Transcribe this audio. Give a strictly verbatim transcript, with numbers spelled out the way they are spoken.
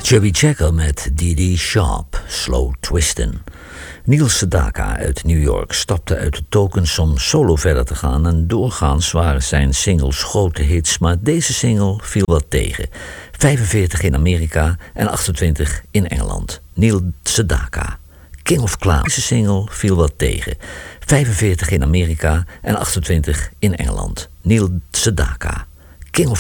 Chubby Checker met Dee Dee Sharp, Slow Twistin'. Neil Sedaka uit New York stapte uit de Tokens om solo verder te gaan en doorgaans waren zijn singles grote hits, maar deze single viel wat tegen. vijfenveertig in Amerika en achtentwintig in Engeland. Neil Sedaka, King of Clowns. Deze single viel wat tegen. vijfenveertig in Amerika en achtentwintig in Engeland. Neil Sedaka, King of